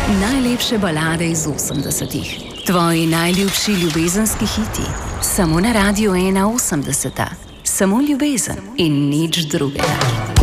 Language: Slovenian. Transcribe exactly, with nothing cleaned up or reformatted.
Najlepše balade iz osemdesetih. Tvoji najljubši ljubezenski hiti. Samo na Radiu ena osemdeseta. Samo ljubezen in nič drugega.